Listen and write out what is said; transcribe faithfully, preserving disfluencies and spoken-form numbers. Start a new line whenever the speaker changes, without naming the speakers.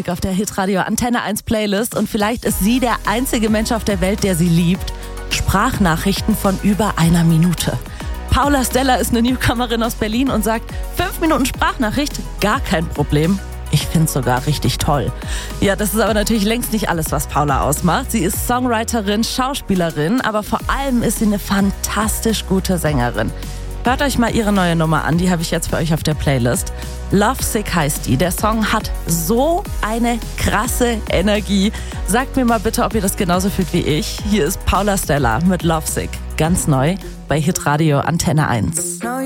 Musik auf der Hitradio Antenne eins Playlist und vielleicht ist sie der einzige Mensch auf der Welt, der sie liebt. Sprachnachrichten von über einer Minute. Paula Stella ist eine Newcomerin aus Berlin und sagt, fünf Minuten Sprachnachricht, gar kein Problem. Ich finde es sogar richtig toll. Ja, das ist aber natürlich längst nicht alles, was Paula ausmacht. Sie ist Songwriterin, Schauspielerin, aber vor allem ist sie eine fantastisch gute Sängerin. Hört euch mal ihre neue Nummer an, die habe ich jetzt für euch auf der Playlist. Lovesick heißt die. Der Song hat so eine krasse Energie. Sagt mir mal bitte, ob ihr das genauso fühlt wie ich. Hier ist Paula Stella mit Lovesick. Ganz neu bei Hitradio Antenne eins.